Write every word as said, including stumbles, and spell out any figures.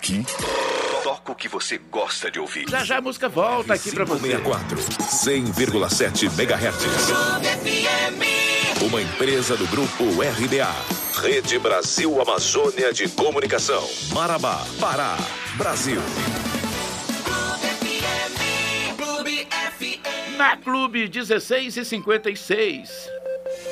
quê? Toca o que você gosta de ouvir. Já já a música volta aqui pra você. sessenta e quatro, cem vírgula sete megahertz. Uma empresa do grupo R B A. Rede Brasil Amazônia de Comunicação. Marabá, Pará, Brasil. Na Clube dezesseis e cinquenta e seis.